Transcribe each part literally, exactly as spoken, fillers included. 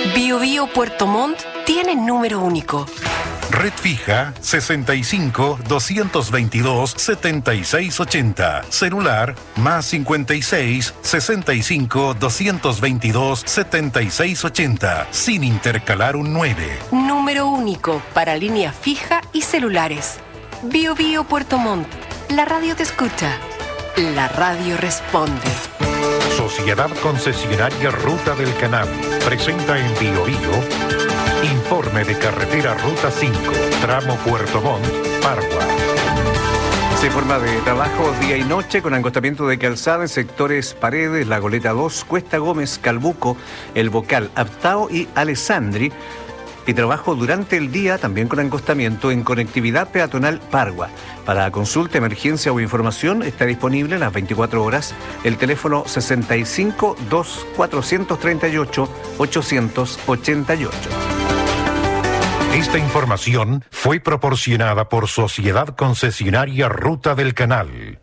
Bio Bio Puerto Montt tiene número único. Red fija sesenta y cinco, doscientos veintidós, setenta y seis ochenta. Celular más cincuenta y seis, sesenta y cinco, doscientos veintidós, setenta y seis ochenta. Sin intercalar un nueve. Número único para línea fija y celulares. Bio Bio Puerto Montt. La radio te escucha. La radio responde. Sociedad Concesionaria Ruta del Canal presenta en Bio Bio informe de carretera Ruta cinco, tramo Puerto Montt, Pargua. Se informa de trabajo día y noche con acostamiento de calzada en sectores Paredes, La Goleta dos, Cuesta Gómez, Calbuco, El Bocal, Aptao y Alessandri. Y trabajo durante el día también con acostamiento en conectividad peatonal Pargua. Para consulta, emergencia o información está disponible las veinticuatro horas el teléfono sesenta y cinco, dos, cuatrocientos treinta y ocho, ochocientos ochenta y ocho. Esta información fue proporcionada por Sociedad Concesionaria Ruta del Canal.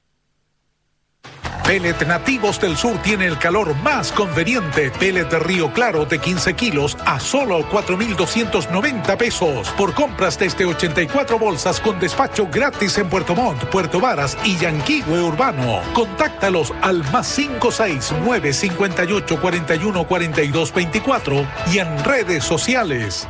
Pellet Nativos del Sur tiene el calor más conveniente. Pellet de Río Claro de quince kilos a solo cuatro mil doscientos noventa pesos. Por compras desde ochenta y cuatro bolsas con despacho gratis en Puerto Montt, Puerto Varas y Yanquihue Urbano. Contáctalos al más cinco seis nueve, cinco ocho, cuatro uno, cuatro dos, veinticuatro y en redes sociales.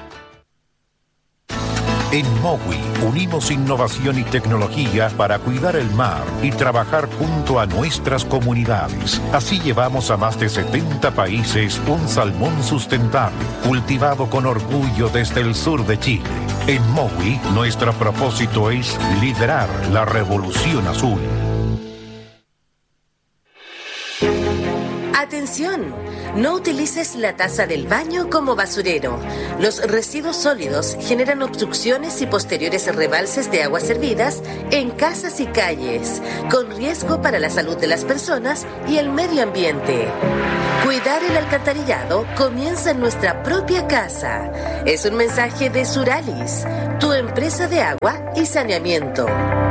En Mowi unimos innovación y tecnología para cuidar el mar y trabajar junto a nuestras comunidades. Así llevamos a más de setenta países un salmón sustentable, cultivado con orgullo desde el sur de Chile. En Mowi, nuestro propósito es liderar la revolución azul. ¡Atención! No utilices la taza del baño como basurero. Los residuos sólidos generan obstrucciones y posteriores rebalses de aguas servidas en casas y calles, con riesgo para la salud de las personas y el medio ambiente. Cuidar el alcantarillado comienza en nuestra propia casa. Es un mensaje de Suralis, tu empresa de agua y saneamiento.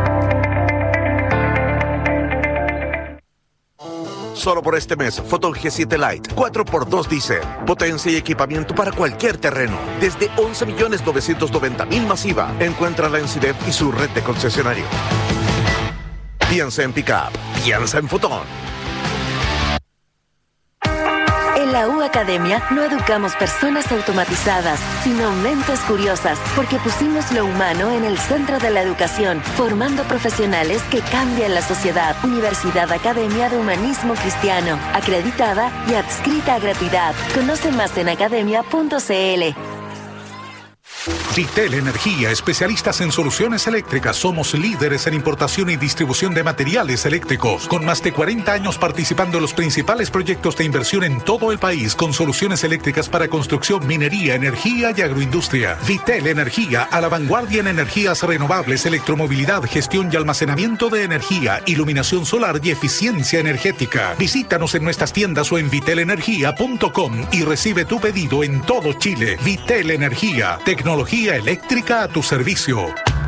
Solo por este mes, Fotón G siete Lite, cuatro por dos diésel. Potencia y equipamiento para cualquier terreno. Desde once millones novecientos noventa mil masiva. Encuéntrala en Cidep y su red de concesionarios. Piensa en Pickup. Piensa en Fotón. En la U Academia no educamos personas automatizadas, sino mentes curiosas, porque pusimos lo humano en el centro de la educación, formando profesionales que cambian la sociedad. Universidad Academia de Humanismo Cristiano, acreditada y adscrita a gratuidad. Conoce más en academia punto c l. Vitel Energía, especialistas en soluciones eléctricas. Somos líderes en importación y distribución de materiales eléctricos. Con más de cuarenta años participando en los principales proyectos de inversión en todo el país, con soluciones eléctricas para construcción, minería, energía y agroindustria. Vitel Energía, a la vanguardia en energías renovables, electromovilidad, gestión y almacenamiento de energía, iluminación solar y eficiencia energética. Visítanos en nuestras tiendas o en vitel energía punto com y recibe tu pedido en todo Chile. Vitel Energía, tecnología eléctrica a tu servicio.